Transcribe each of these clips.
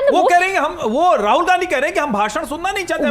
वो कह रहे हैं वो राहुल गांधी कह रहे हैं कि हम भाषण सुनना नहीं चाहते,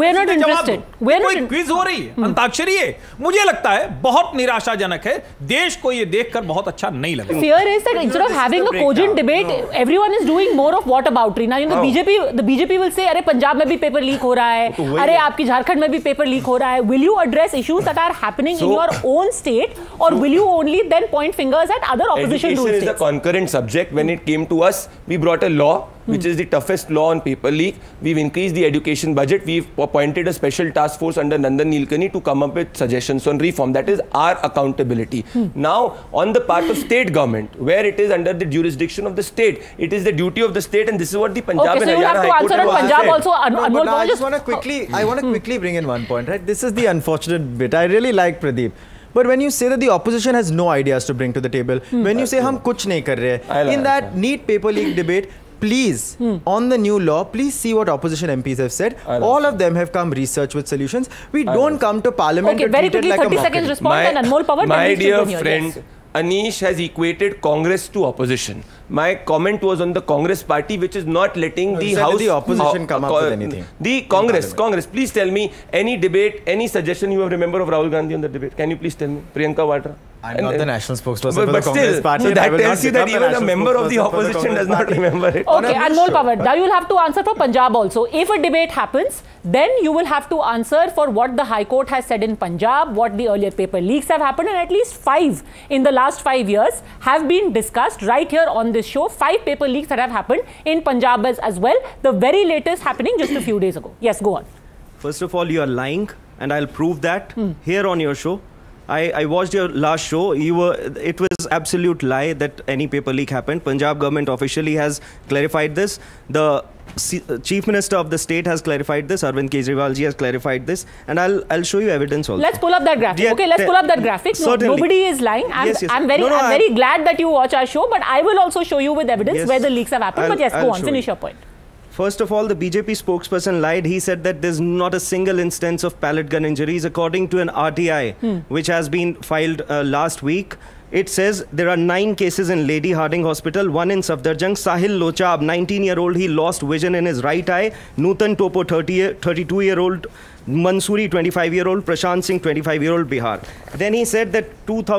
कोई क्विज हो रही है, अंताक्षरी है। मुझे लगता है बहुत निराशाजनक है, देश को ये देखकर बहुत अच्छा नहीं लगा। Fear is that instead of having a cogent debate, everyone is doing more of whataboutery. Now, the BJP will say, अरे पंजाब में भी पेपर लीक हो रहा है, अरे आपकी झारखंड में भी पेपर लीक हो रहा है. Will you address issues that are happening in your own state, or will you only then point fingers at other opposition rule states? Education is a concurrent subject. When it came to us, we brought a law which is the toughest law on paper leak. We've increased the education budget. We've appointed a special task force under Nandan Nilekani to come up with suggestions on reform. That is our accountability. Now, on the part of state government, where it is under the jurisdiction of the state, it is the duty of the state, and this is what the Punjab and Haryana High Court have Punjab also. I just want to quickly bring in one point. Right, this is the unfortunate bit. I really like Pradeep. But when you say that the opposition has no ideas to bring to the table, when you say hum kuch nahi kar rahe, in that neat paper leak debate, please, on the new law, please see what opposition MPs have said. All of them have come researched with solutions. We don't come to parliament to treat it like a mockery. Very quickly, 30 seconds response and Anmol Pawar. My dear friend, Anish has equated Congress to opposition. My comment was on the Congress party, which is not letting the House... the opposition come up with anything. The Congress, please tell me any debate, any suggestion you have remember of Rahul Gandhi on the debate. Can you please tell me? Priyanka Vadra? I'm not the national spokesperson for the Congress party. So that tells you that even a member of the opposition does not remember it. Okay, Anmol Pawar, now you will have to answer for Punjab also. If a debate happens, then you will have to answer for what the High Court has said in Punjab, what the earlier paper leaks have happened, and at least 5 in the last 5 years have been discussed right here on this show. 5 paper leaks that have happened in Punjab as well. The very latest happening just a few days ago. Yes, go on. First of all, you are lying, and I'll prove that here on your show. I watched your last show. It was absolute lie that any paper leak happened. Punjab government officially has clarified this. The Chief Minister of the state has clarified this. Arvind Kejriwal ji has clarified this, and I'll show you evidence also. Let's pull up that graphic. Okay, let's pull up that graphic. No, nobody is lying. I'm very glad that you watch our show, but I will also show you with evidence where the leaks have happened. But yes, go on, finish your point. First of all, the BJP spokesperson lied. He said that there's not a single instance of pellet gun injuries. According to an RTI, which has been filed last week, it says there are 9 cases in Lady Harding Hospital, 1 in Safdarjung. Sahil Lochab, 19-year-old, he lost vision in his right eye. Nutan Topo, 32-year-old. Mansoori, 25-year-old, Prashant Singh, 25-year-old, Bihar. Then he said that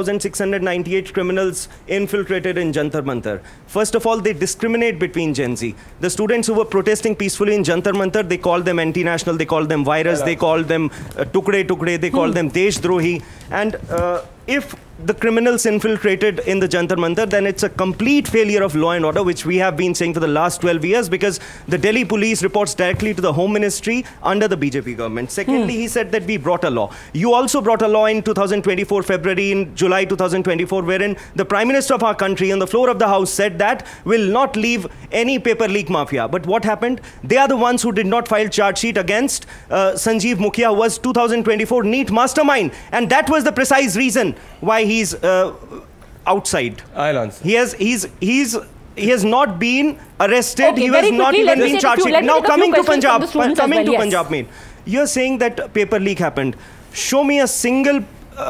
2,698 criminals infiltrated in Jantar Mantar. First of all, they discriminate between Gen Z. The students who were protesting peacefully in Jantar Mantar, they called them anti-national, they called them virus, they called them tukde, they called them Deshdrohi. And if the criminals infiltrated in the Jantar Mantar, then it's a complete failure of law and order, which we have been saying for the last 12 years, because the Delhi police reports directly to the Home Ministry under the BJP government. Secondly, he said that we brought a law. You also brought a law in 2024, February, in July 2024, wherein the Prime Minister of our country on the floor of the House said that will not leave any paper leak mafia. But what happened? They are the ones who did not file charge sheet against Sanjeev Mukhya, who was 2024 NEET mastermind. And that was the precise reason why he's outside. I'll answer. He has not been arrested. Okay, he was not even been charged. Now coming to Punjab, Punjab, main. You're saying that paper leak happened. Show me a single.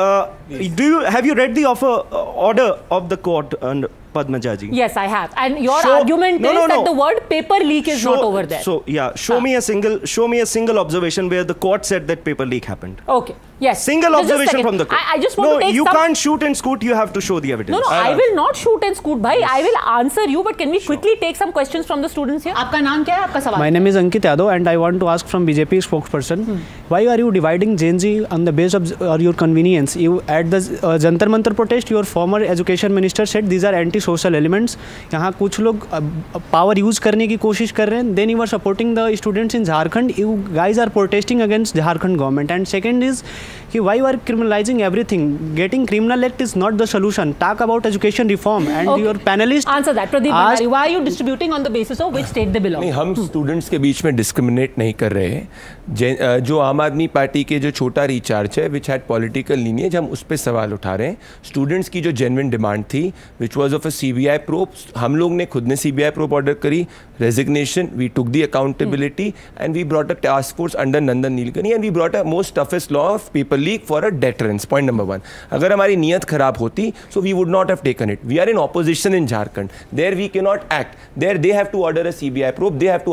Have you read the order of the court? Padmaja ji? Yes, I have. And your argument is that the word paper leak is not over there. So yeah, show me a single observation where the court said that paper leak happened. Okay. Yes. Single observation from the court. I just want to take you can't shoot and scoot. You have to show the evidence. No, I will not shoot and scoot, bhai. I will answer you. But can we quickly take some questions from the students here? Aapka naam kya hai? Aapka sawal. My name is Ankit Yadav, and I want to ask from BJP spokesperson, why are you dividing Gen Z on the base of your convenience? You at the Jantar Mantar protest, your former education minister said these are anti-social elements. यहाँ कुछ लोग power use करने की कोशिश कर रहे हैं. Then you are supporting the students in Jharkhand. You guys are protesting against Jharkhand government. And second is, why you are criminalizing everything? Getting criminal act is not the solution. Talk about education reform. And your panelist answer that. Pradeep Bhandari, why are you distributing on the basis of which state they belong? नहीं, हम students के बीच में discriminate नहीं कर रहे हैं. जो आम आदमी पार्टी के जो छोटा रिचार्ज है, which had political lineage, हम उस पर सवाल उठा रहे हैं. Students की जो genuine demand थी, which was of a CBI probe, हम लोग ने खुद ने CBI probe order करी, resignation, we took the accountability, and we brought a task force under Nandan Nilekani, and we brought a most toughest law of paper leak for a deterrence. Point number 1. अगर हमारी नीयत खराब होती, so we would not have taken it. We are in opposition in Jharkhand. There we cannot act. There they have to order a CBI probe. They have to